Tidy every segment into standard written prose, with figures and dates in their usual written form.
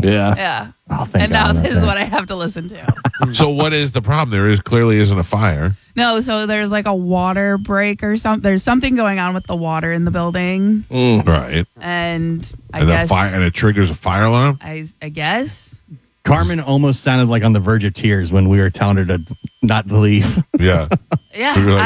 Yeah. Yeah. Oh, thank And God, now I'm not this is there. what I have to listen to. So what is the problem? There clearly isn't a fire. No, so there's like a water break or something. There's something going on with the water in the building. Right. And I And guess. the fire, and it triggers a fire alarm? I guess. Carmen almost sounded like on the verge of tears when we were telling her to not to leave. Yeah. Yeah. You're like-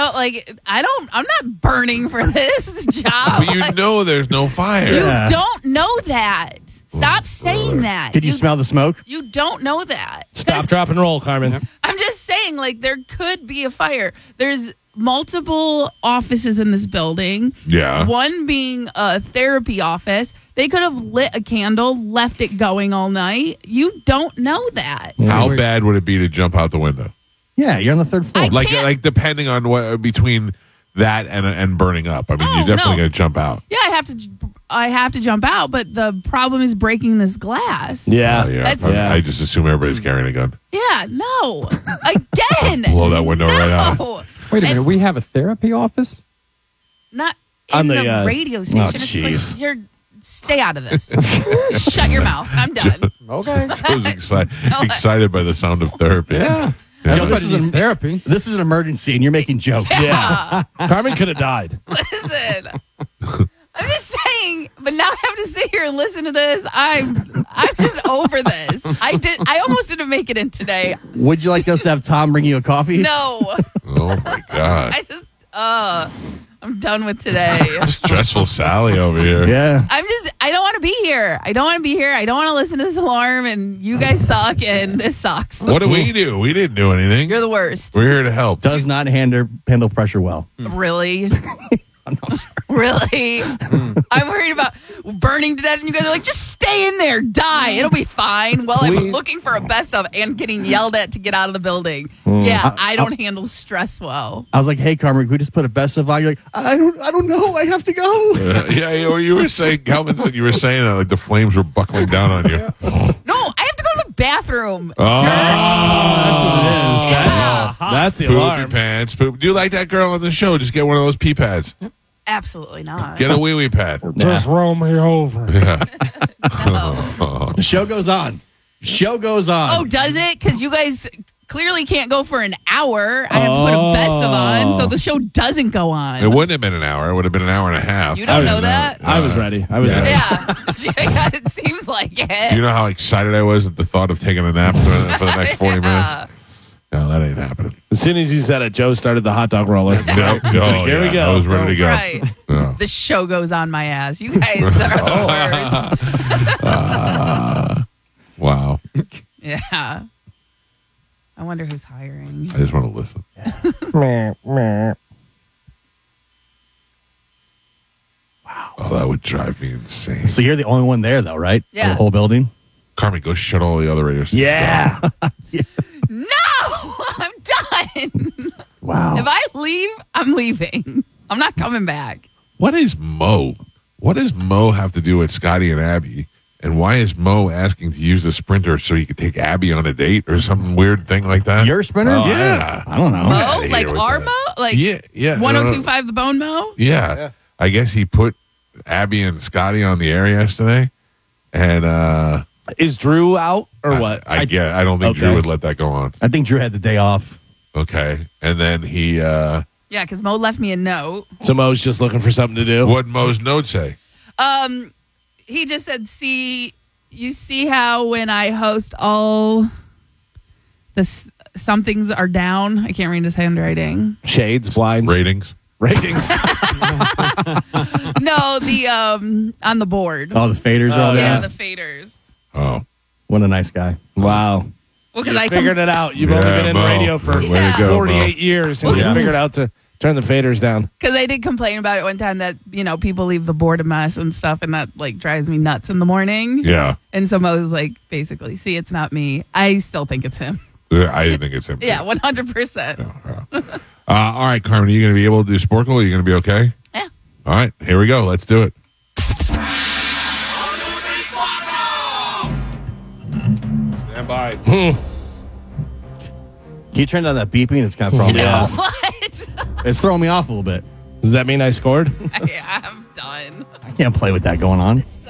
I'm not burning for this job. But you know there's no fire. You Yeah. don't know that. Stop saying that. Could you smell the smoke? You don't know that. Stop, drop, and roll, Carmen. I'm just saying, like, there could be a fire. There's multiple offices in this building. Yeah. One being a therapy office. They could have lit a candle, left it going all night. You don't know that. How bad would it be to jump out the window? Yeah, you're on the third floor. I Like can't- depending on what between that and burning up. I mean, Oh, you're definitely no. going to jump out. Yeah, I have to jump out, but the problem is breaking this glass. Yeah. Yeah. That's- I just assume everybody's carrying a gun. Yeah, no. Again. Blow that window right out. No. Wait a minute, we have a therapy office? Not On in the, the radio station. oh, It's jeez. like stay out of this. Shut your mouth. I'm done. Okay. I was excited by the sound of therapy. Yeah. Yo, Everybody this is needs an- therapy. This is an emergency, and you're making jokes. Yeah. Carmen could have died. Listen. I'm just saying, but now I have to sit here and listen to this. I'm just over this. I almost didn't make it in today. Would you like us to have Tom bring you a coffee? No. Oh my God. I just I'm done with today. Stressful Sally over here. Yeah. I don't want to be here. I don't want to be here. I don't want to listen to this alarm, and you guys suck, and this sucks. What do we do? We didn't do anything. You're the worst. We're here to help. Does not handle pressure well. Really? I'm sorry. Really? I'm worried about burning to death, and you guys are like, just stay in there, die. It'll be fine. Well, I'm looking for a best of and getting yelled at to get out of the building. Yeah, I don't handle stress well. I was like, hey, Carmen, can we just put a best of on? You're like, I don't know. I have to go. Yeah, or you were saying, Calvin said you were saying that like the flames were buckling down on you. No, I have to go to the bathroom. Oh, Yeah. That's the poopy alarm. pants. Poop. Do you like that girl on the show? Just get one of those pee pads. Absolutely not. Get a wee wee pad. Just roll me over. The show goes on. Show goes on. Oh, does it? Because you guys clearly can't go for an hour. I have to put a best of on, so the show doesn't go on. It wouldn't have been an hour. It would have been an hour and a half. You don't know that? I was ready. I was ready. Yeah. It seems like it. You know how excited I was at the thought of taking a nap for the next 40 minutes? No, that ain't happening. As soon as you said it, Joe started the hot dog roller. No, Here we go. I was ready to go. Right. Yeah. The show goes on my ass. You guys are the worst. Wow. Yeah. I wonder who's hiring. I just want to listen. Oh, that would drive me insane. So you're the only one there, though, right? Yeah. The whole building? Carmen, go shut all the other radio stations Yeah. No! I'm done. Wow. If I leave, I'm leaving. I'm not coming back. What is Mo? What does Mo have to do with Scotty and Abby? And why is Mo asking to use the Sprinter so he could take Abby on a date or some weird thing like that? Your sprinter? Oh, yeah. I don't know. outta Mo? here Like with our that. Mo? Like Yeah. 1025 the Bone Mo? Yeah. I guess he put Abby and Scotty on the air yesterday. And Is Drew out or what? I don't think Drew Okay. would let that go on. I think Drew had the day off. Okay. And then he Yeah, because Mo left me a note. So Mo's just looking for something to do. what'd Mo's note say? He just said, you see how when I host all some things are down? I can't read his handwriting. Shades, blinds, Ratings. ratings. No, the on the board. Oh, the faders are all yeah, there. the faders. Oh. What a nice guy. Wow. Well, You because I figured it out. You've Yeah, only been in Mo. radio for Way to go, Mo. 48 years, and Yeah. you figured out to turn the faders down. Because I did complain about it one time that, people leave the board a mess and stuff, and that, drives me nuts in the morning. Yeah. And so Mo was like, basically, see, it's not me. I still think it's him. I didn't think it's him. Yeah, 100%. All right, Carmen, are you going to be able to do Sporkle? Are you going to be okay? Yeah. All right, here we go. Let's do it. Stand by. Can you turn down that beeping? It's kind of throwing me Yeah. off. What? It's throwing me off a little bit. Does that mean I scored? I'm done. I can't play with that going on.